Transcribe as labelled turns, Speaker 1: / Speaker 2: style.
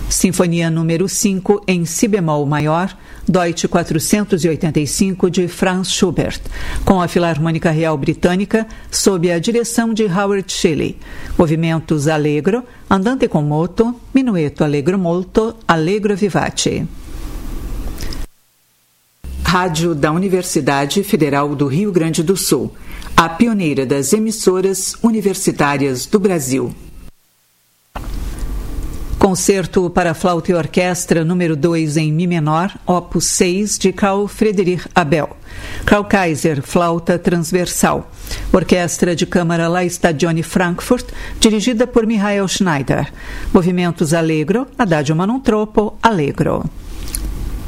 Speaker 1: Sinfonia número 5 em si bemol maior, Deutsche 485 de Franz Schubert, com a Filarmônica Real Britânica, sob a direção de Howard Shelley. Movimentos allegro, andante con moto, minueto allegro molto, allegro vivace. Rádio da Universidade Federal do Rio Grande do Sul, a pioneira das emissoras universitárias do Brasil. Concerto para flauta e orquestra número 2 em Mi menor, opus 6, de Carl Friedrich Abel. Karl Kaiser, flauta transversal. Orquestra de Câmara La Stagione Frankfurt, dirigida por Michael Schneider. Movimentos allegro, adagio ma non troppo, allegro.